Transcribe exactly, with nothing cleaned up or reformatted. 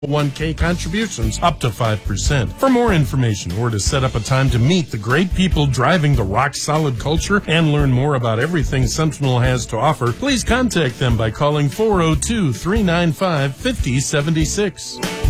one K contributions up to five percent. For more information or to set up a time to meet the great people driving the Rock Solid culture and learn more about everything Sentinel has to offer, please contact them by calling four oh two, three nine five, five oh seven six.